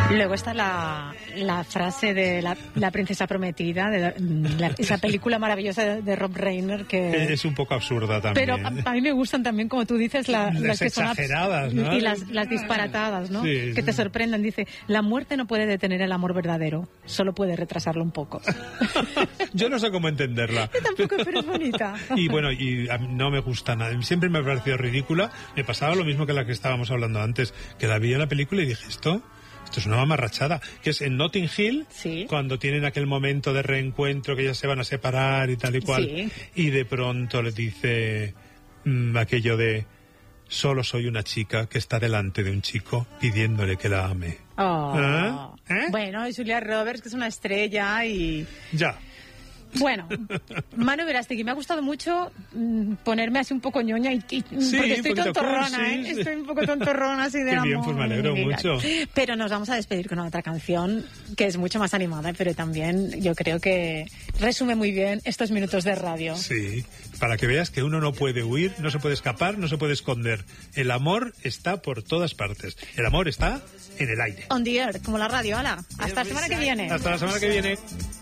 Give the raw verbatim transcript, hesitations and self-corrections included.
Luego está la, la frase de la, la princesa prometida, de la, la, esa película maravillosa de, de Rob Reiner que es un poco absurda también. Pero a, a mí me gustan también, como tú dices, la, las, las que son exageradas, ¿no? Y las, las disparatadas, ¿no? Sí, que te sorprenden. Dice, la muerte no puede detener el amor verdadero, solo puede retrasarlo un poco. Yo no sé cómo entenderla. Yo tampoco, pero es bonita. Y bueno, y a mí no me gusta nada. Siempre me ha parecido ridícula. Me pasaba lo mismo que la que estábamos hablando antes, que la vi en la película y dije, esto... Esto es una mamarrachada, que es en Notting Hill, sí. cuando tienen aquel momento de reencuentro que ya se van a separar y tal y cual, sí. y de pronto le dice mmm, aquello de solo soy una chica que está delante de un chico pidiéndole que la ame. Oh. ¿Eh? ¿Eh? Bueno, y Julia Roberts, que es una estrella y... Ya. Bueno, Manu Verástegui, me ha gustado mucho mmm, ponerme así un poco ñoña y, y sí, porque estoy tontorrona, cool, sí, ¿eh? Sí. Estoy un poco tontorrona así de Qué amor. bien, pues me alegro mucho. Pero nos vamos a despedir con otra canción que es mucho más animada, pero también yo creo que resume muy bien estos minutos de radio. Sí, para que veas que uno no puede huir, no se puede escapar, no se puede esconder. El amor está por todas partes. El amor está en el aire. On the air, como la radio, hala. Hasta la semana que viene. Hasta la semana que viene.